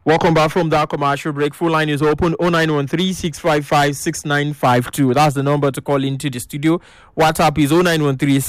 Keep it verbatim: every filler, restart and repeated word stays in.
Welcome back from that commercial break. Full line is open oh nine one three, six five five, six nine five two. That's the number to call into the studio. WhatsApp is oh nine one three